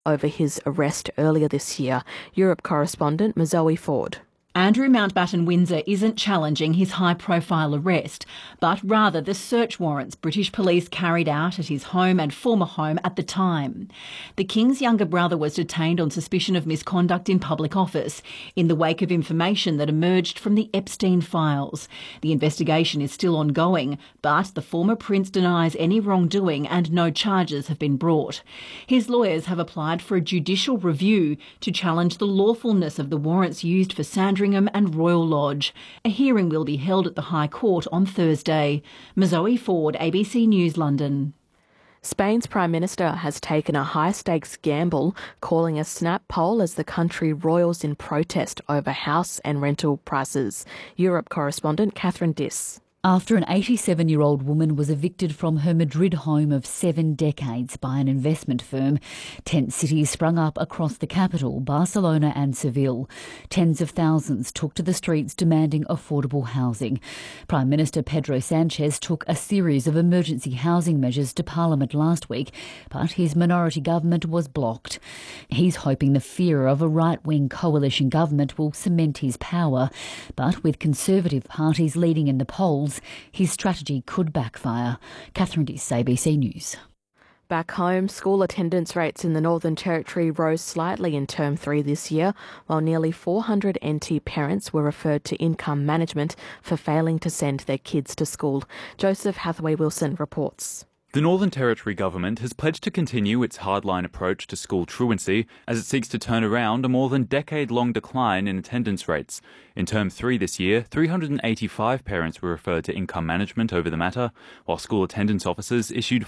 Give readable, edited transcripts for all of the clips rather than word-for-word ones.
over his arrest earlier this year. Europe correspondent Zoe Ford. Andrew Mountbatten Windsor isn't challenging his high-profile arrest, but rather the search warrants British police carried out at his home and former home at the time. The King's younger brother was detained on suspicion of misconduct in public office in the wake of information that emerged from the Epstein files. The investigation is still ongoing, but the former prince denies any wrongdoing and no charges have been brought. His lawyers have applied for a judicial review to challenge the lawfulness of the warrants used for Sandringham and Royal Lodge. A hearing will be held at the High Court on Thursday. Zoe Ford, ABC News, London. Spain's Prime Minister has taken a high-stakes gamble, calling a snap poll as the country roils in protest over house and rental prices. Europe correspondent Catherine Diss. After an 87-year-old woman was evicted from her Madrid home of 7 decades by an investment firm, tent cities sprung up across the capital, Barcelona and Seville. Tens of thousands took to the streets demanding affordable housing. Prime Minister Pedro Sanchez took a series of emergency housing measures to Parliament last week, but his minority government was blocked. He's hoping the fear of a right-wing coalition government will cement his power, but with Conservative parties leading in the polls, his strategy could backfire. Catherine Diss, ABC News. Back home, school attendance rates in the Northern Territory rose slightly in Term 3 this year, while nearly 400 NT parents were referred to income management for failing to send their kids to school. Joseph Hathaway-Wilson reports. The Northern Territory government has pledged to continue its hardline approach to school truancy as it seeks to turn around a more than decade-long decline in attendance rates. In Term 3 this year, 385 parents were referred to income management over the matter, while school attendance officers issued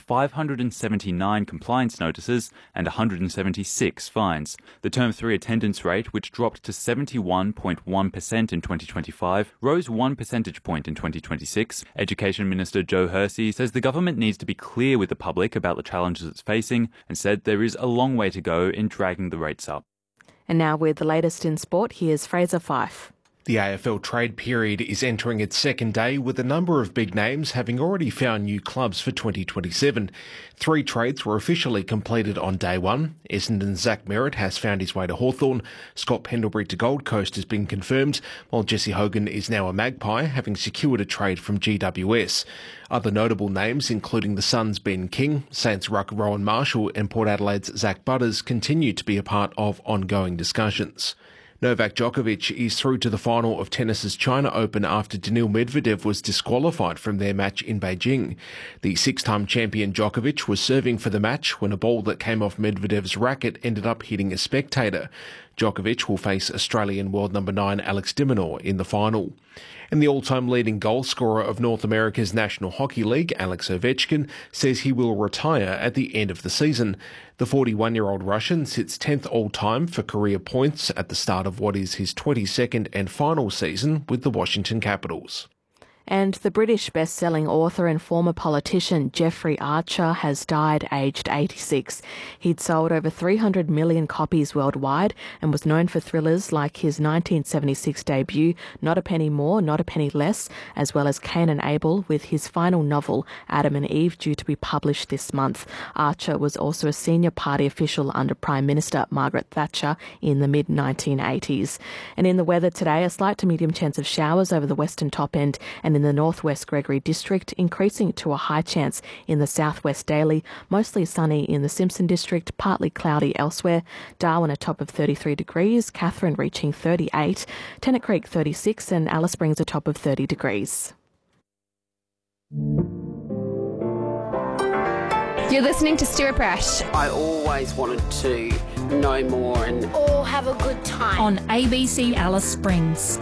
579 compliance notices and 176 fines. The Term 3 attendance rate, which dropped to 71.1% in 2025, rose 1 percentage point in 2026. Education Minister Joe Hersey says the government needs to be clear with the public about the challenges it's facing and said there is a long way to go in dragging the rates up. And now with the latest in sport, here's Fraser Fife. The AFL trade period is entering its second day with a number of big names having already found new clubs for 2027. 3 trades were officially completed on day one. Essendon's Zach Merritt has found his way to Hawthorn. Scott Pendlebury to Gold Coast has been confirmed, while Jesse Hogan is now a Magpie, having secured a trade from GWS. Other notable names, including the Suns' Ben King, Saints' ruck Rowan Marshall and Port Adelaide's Zach Butters, continue to be a part of ongoing discussions. Novak Djokovic is through to the final of tennis's China Open after Daniil Medvedev was disqualified from their match in Beijing. The 6-time champion Djokovic was serving for the match when a ball that came off Medvedev's racket ended up hitting a spectator. Djokovic will face Australian world number 9 Alex de Minaur in the final. And the all-time leading goal scorer of North America's National Hockey League, Alex Ovechkin, says he will retire at the end of the season. The 41-year-old Russian sits 10th all-time for career points at the start of what is his 22nd and final season with the Washington Capitals. And the British best-selling author and former politician Jeffrey Archer has died aged 86. He'd sold over 300 million copies worldwide and was known for thrillers like his 1976 debut Not a Penny More, Not a Penny Less, as well as Cain and Abel, with his final novel Adam and Eve due to be published this month. Archer was also a senior party official under Prime Minister Margaret Thatcher in the mid-1980s. And in the weather today, a slight to medium chance of showers over the western top end and in the northwest Gregory district, increasing to a high chance in the southwest daily, mostly sunny in the Simpson district, partly cloudy elsewhere. Darwin a top of 33 degrees, Katherine reaching 38, Tennant Creek 36 and Alice Springs a top of 30 degrees. You're listening to Stuart Brash. I always wanted to know more and all have a good time on ABC Alice Springs.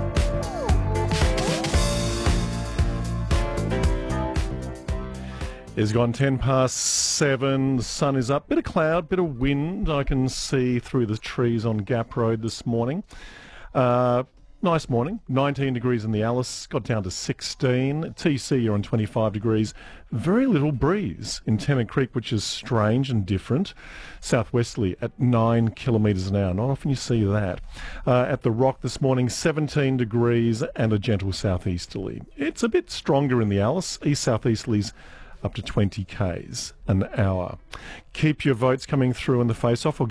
It's gone 7:10. The sun is up. Bit of cloud, bit of wind. I can see through the trees on Gap Road this morning. Nice morning. 19 degrees in the Alice. Got down to 16. TC, you're on 25 degrees. Very little breeze in Tennant Creek, which is strange and different. Southwesterly at 9 kilometres an hour. Not often you see that. At the Rock this morning, 17 degrees and a gentle southeasterly. It's a bit stronger in the Alice. East-southeasterlies up to 20 k's an hour. Keep your votes coming through in the face-off.